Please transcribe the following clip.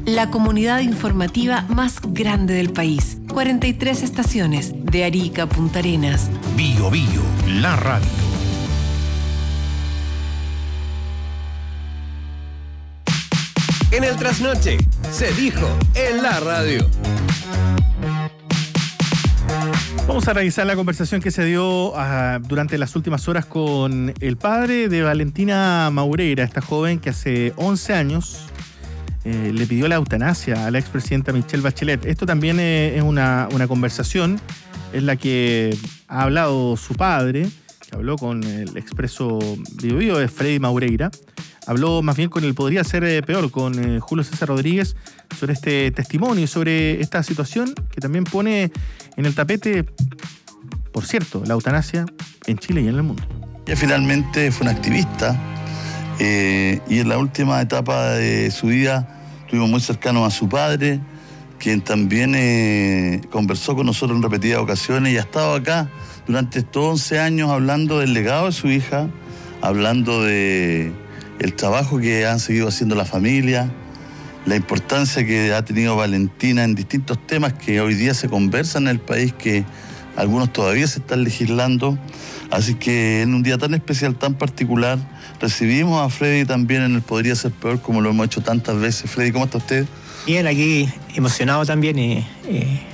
la comunidad informativa más grande del país. 43 estaciones, de Arica a Punta Arenas. Bio Bio, la radio. En el trasnoche, se dijo en la radio. Vamos a revisar la conversación que se dio durante las últimas horas con el padre de Valentina Maureira, esta joven que hace 11 años le pidió la eutanasia a la expresidenta Michelle Bachelet. Esto también es una conversación en la que ha hablado su padre, que habló con el expreso Bio Bio de Freddy Maureira. Habló más bien con el Podría Ser Peor, con Julio César Rodríguez, sobre este testimonio y sobre esta situación que también pone en el tapete, por cierto, la eutanasia en Chile y en el mundo. Ella finalmente fue una activista y en la última etapa de su vida estuvimos muy cercanos a su padre, quien también conversó con nosotros en repetidas ocasiones y ha estado acá durante estos 11 años hablando del legado de su hija, hablando de el trabajo que han seguido haciendo la familia, la importancia que ha tenido Valentina en distintos temas que hoy día se conversan en el país, que algunos todavía se están legislando. Así que en un día tan especial, tan particular, recibimos a Freddy también en el Podría Ser Peor, como lo hemos hecho tantas veces. Freddy, ¿cómo está usted? Bien, aquí emocionado también y